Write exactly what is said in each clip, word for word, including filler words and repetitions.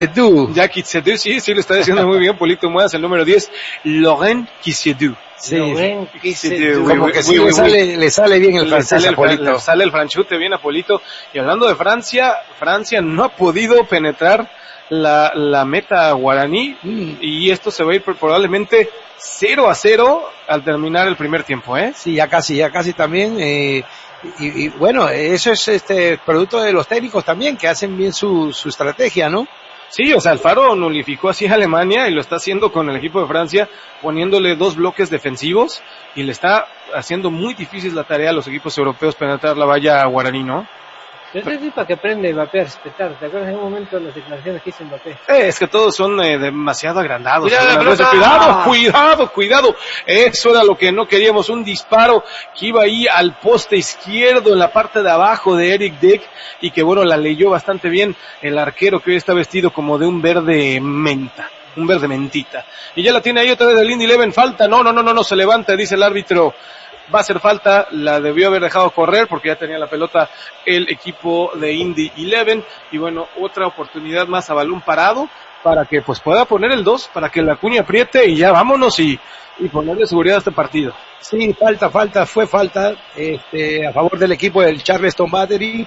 Kisedu. Ya Kisedu, sí, sí, lo está diciendo muy bien, Polito Muedas, el número diez, Laurent Kisedu. Sí, Laurent Kisedu. Como que sí le sale, le sale bien el francés a Polito. Le sale el franchute bien a Polito. Y hablando de Francia, Francia no ha podido penetrar la, la meta guaraní, mm. y esto se va a ir probablemente cero a cero al terminar el primer tiempo, ¿eh? Sí, ya casi, ya casi también, eh, y, y bueno, eso es este producto de los técnicos también, que hacen bien su, su estrategia, ¿no? Sí, o sea, Alfaro nulificó así a Alemania y lo está haciendo con el equipo de Francia, poniéndole dos bloques defensivos y le está haciendo muy difícil la tarea a los equipos europeos penetrar la valla guaraní, ¿no? Yo sé para que aprende Mbappé a respetar. ¿Te acuerdas en un momento de las declaraciones que hizo Mbappé? Eh, es que todos son eh, demasiado agrandados. Cuidado, veces, cuidado, cuidado, cuidado. Eso era lo que no queríamos. Un disparo que iba ahí al poste izquierdo en la parte de abajo de Eric Deck y que bueno, la leyó bastante bien el arquero, que hoy está vestido como de un verde menta. Un verde mentita. Y ya la tiene ahí otra vez el Indy Eleven. Falta. No, no, no, no, no se levanta, dice el árbitro. Va a hacer falta, la debió haber dejado correr porque ya tenía la pelota el equipo de Indy Eleven. Y bueno, otra oportunidad más a balón parado para que pues pueda poner el dos, para que la cuña apriete y ya vámonos y, y ponerle seguridad a este partido. Sí, falta, falta, fue falta este, a favor del equipo del Charleston Battery.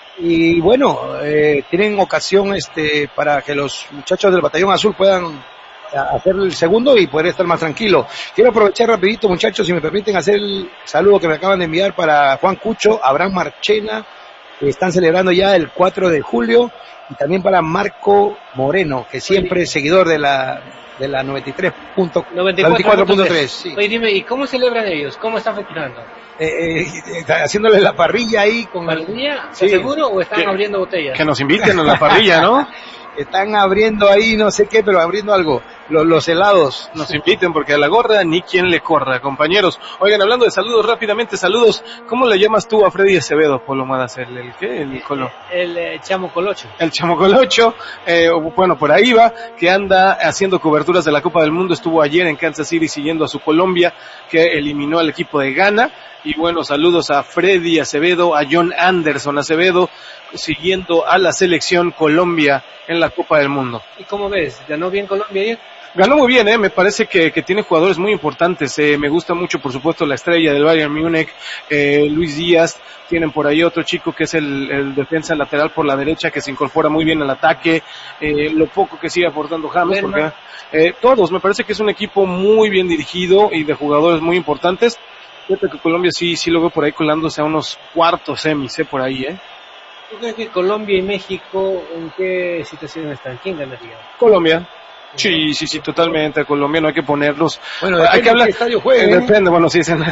Y bueno, eh, tienen ocasión este, para que los muchachos del Batallón Azul puedan hacer el segundo y poder estar más tranquilo. Quiero aprovechar rapidito, muchachos, si me permiten hacer el saludo que me acaban de enviar para Juan Cucho, Abraham Marchena, que están celebrando ya el cuatro de julio, y también para Marco Moreno, que siempre es seguidor de la de la noventa y tres punto tres. Sí. Oye, dime, ¿y cómo celebran ellos? ¿Cómo están festejando? Eh, eh, haciéndole la parrilla ahí con ¿Parrilla? Sí. ¿Seguro o están que, abriendo botellas? Que nos inviten a la parrilla, ¿no? Están abriendo ahí no sé qué, pero abriendo algo, los, los helados. Nos inviten porque a la gorra ni quien le corra, compañeros. Oigan, hablando de saludos, rápidamente, saludos. ¿Cómo le llamas tú a Freddy Acevedo, Polo Madas? ¿El, el qué? El colo. El, el, el Chamo Colocho. El Chamo Colocho, eh, bueno, por ahí va, que anda haciendo coberturas de la Copa del Mundo. Estuvo ayer en Kansas City siguiendo a su Colombia, que eliminó al equipo de Ghana. Y bueno, saludos a Freddy Acevedo, a John Anderson Acevedo, siguiendo a la selección Colombia en la Copa del Mundo. ¿Y cómo ves? ¿Ganó bien Colombia ayer? Ganó muy bien, eh, me parece que, que tiene jugadores muy importantes. Eh, me gusta mucho, por supuesto, la estrella del Bayern Múnich, eh, Luis Díaz. Tienen por ahí otro chico que es el, el defensa lateral por la derecha, que se incorpora muy bien al ataque. Eh, lo poco que sigue aportando James, porque eh, todos, me parece que es un equipo muy bien dirigido y de jugadores muy importantes. Fíjate que Colombia sí, sí lo veo por ahí colándose a unos cuartos semis, eh, por ahí, eh. ¿Tú crees que Colombia y México en qué situación están? ¿Quién ganaría? Colombia. Sí, sí, sí, totalmente. Colombia no hay que ponerlos. Bueno, hay que hablar. ¿Qué estadio juega? Eh, depende, bueno, sí, sí,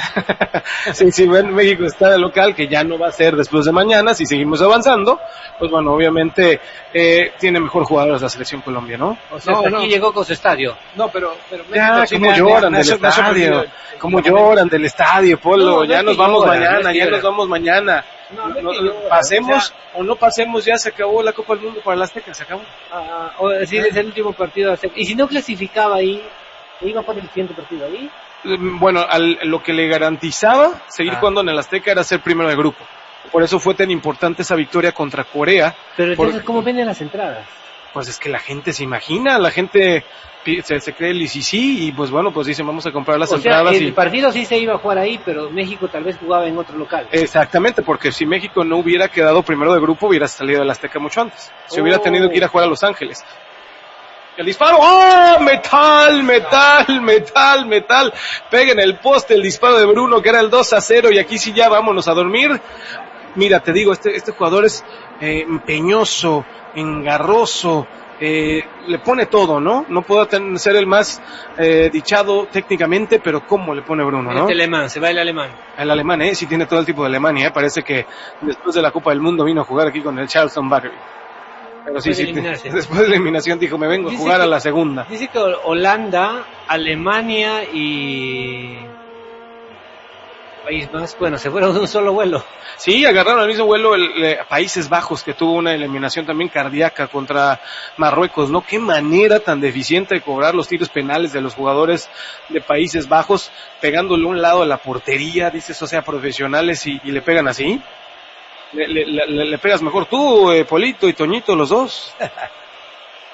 sí, sí, bueno, México está de local, que ya no va a ser después de mañana, si seguimos avanzando, pues bueno, obviamente, eh, tiene mejor jugadores la selección Colombia, ¿no? O sea, no, hasta no. aquí llegó con su estadio. No, pero, pero México ya, sí como me, lloran me, del me, estadio, me como lloran del estadio, Polo, no, ya no nos vamos lloran, mañana, no ya lloran. nos vamos mañana. No, no, no, lloran, pasemos o, sea, o no pasemos, ya se acabó la Copa del Mundo para el Azteca, se acabó. Ah, o decir, es el último partido. Y si no clasificaba ahí, iba por el siguiente partido ahí. Bueno, al, lo que le garantizaba seguir ah. jugando en el Azteca era ser primero de grupo. Por eso fue tan importante esa victoria contra Corea. Pero entonces, por... ¿cómo venden las entradas? Pues es que la gente se imagina, la gente se, se cree el I C C y pues bueno, pues dicen vamos a comprar las o entradas. Sea, el y... partido sí se iba a jugar ahí, pero México tal vez jugaba en otro local. Exactamente, porque si México no hubiera quedado primero de grupo, hubiera salido del Azteca mucho antes. Se oh. hubiera tenido que ir a jugar a Los Ángeles. El disparo, ¡oh! Metal, metal, metal, metal. Pega en el poste el disparo de Bruno, que era el dos a cero, y aquí sí ya vámonos a dormir. Mira, te digo, este, este jugador es eh, empeñoso, engarroso, eh, le pone todo, ¿no? No puedo ten, ser el más eh, dichado técnicamente, pero ¿cómo le pone Bruno, no? Este alemán, se va el alemán. El alemán, ¿eh? Sí tiene todo el tipo de Alemania, ¿eh? Parece que después de la Copa del Mundo vino a jugar aquí con el Charleston Battery. Pero sí, sí, después de la eliminación dijo, me vengo dice a jugar que, a la segunda. Dice que Holanda, Alemania y... país más, bueno, se fueron de un solo vuelo. Sí, agarraron al mismo vuelo el, el Países Bajos, que tuvo una eliminación también cardíaca contra Marruecos, ¿no? Qué manera tan deficiente de cobrar los tiros penales de los jugadores de Países Bajos, pegándole un lado a la portería, dices, o sea, profesionales y, y le pegan así. Le, le, le, le pegas mejor tú, eh, Polito y Toñito, los dos.